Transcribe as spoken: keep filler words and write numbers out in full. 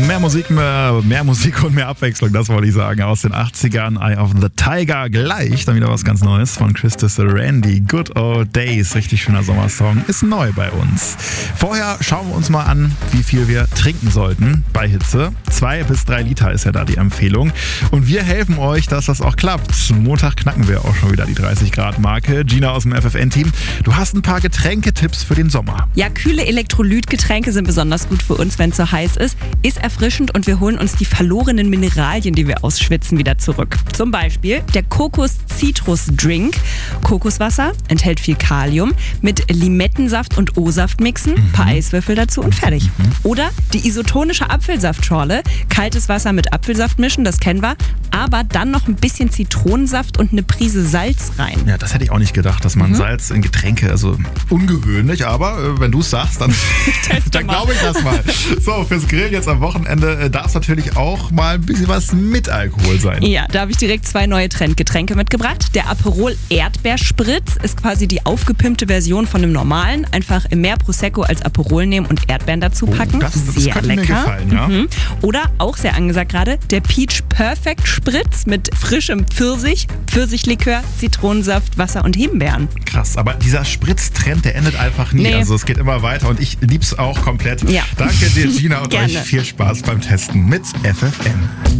Mehr Musik, mehr, mehr Musik und mehr Abwechslung, das wollte ich sagen, aus den achtzigern. Eye of the Tiger, gleich dann wieder was ganz Neues von Christus Randy. Good Old Days, richtig schöner Sommersong, ist neu bei uns. Vorher schauen wir uns mal an, wie viel wir trinken sollten bei Hitze. Zwei bis drei Liter ist ja da die Empfehlung. Und wir helfen euch, dass das auch klappt. Montag knacken wir auch schon wieder die dreißig Grad Marke. Gina aus dem F F N-Team, du hast ein paar Getränketipps für den Sommer. Ja, kühle Elektrolytgetränke sind besonders gut für uns, wenn es so heiß ist. Ist erfrischend und wir holen uns die verlorenen Mineralien, die wir ausschwitzen, wieder zurück. Zum Beispiel der Kokos-Zitrus-Drink. Kokoswasser enthält viel Kalium. Mit Limettensaft und O-Saft mixen, ein paar Eiswürfel dazu und fertig. Mhm. Oder die isotonische Apfelsaftschorle. Kaltes Wasser mit Apfelsaft mischen, das kennen wir. Aber dann noch ein bisschen Zitronensaft und eine Prise Salz rein. Ja, das hätte ich auch nicht gedacht, dass man mhm. Salz in Getränke, also ungewöhnlich, aber äh, wenn du es sagst, dann, dann glaube ich das mal. So, fürs Grillen jetzt am Wochenende äh, darf es natürlich auch mal ein bisschen was mit Alkohol sein. Ja, da habe ich direkt zwei neue Trendgetränke mitgebracht. Der Aperol Erdbeerspritz ist quasi die aufgepimpte Version von dem normalen. Einfach mehr Prosecco als Aperol nehmen und Erdbeeren dazu packen. Oh, das, das sehr könnte lecker. Mir gefallen, ja. Mhm. Oder auch sehr angesagt gerade, der Peach Perfect Spritz mit frischem Pfirsich, Pfirsichlikör, Zitronensaft, Wasser und Himbeeren. Krass, aber dieser Spritztrend, der endet einfach nie. Nee. Also es geht immer weiter und ich lieb's auch komplett. Ja. Danke dir, Gina, und Gerne. euch viel Spaß beim Testen mit F F N.